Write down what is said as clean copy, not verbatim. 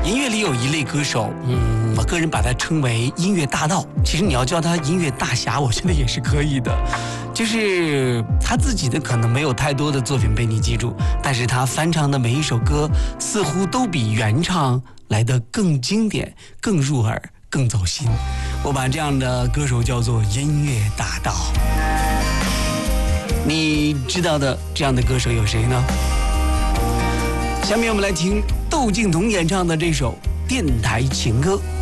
音乐里有一类歌手，我个人把它称为音乐大盗。其实你要叫他音乐大侠，我觉得也是可以的。就是他自己的可能没有太多的作品被你记住，但是他翻唱的每一首歌似乎都比原唱来得更经典、更入耳、更走心。我把这样的歌手叫做音乐大盗。你知道的这样的歌手有谁呢？下面我们来听窦靖童演唱的这首电台情歌。